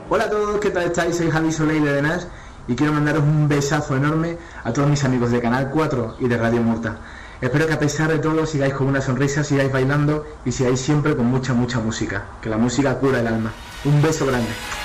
Hola a todos, ¿qué tal estáis? Soy Javi Soleil de Nash y quiero mandaros un besazo enorme a todos mis amigos de Canal 4 y de Radio Murta. Espero que a pesar de todo sigáis con una sonrisa, sigáis bailando y sigáis siempre con mucha música, que la música cura el alma. Un beso grande.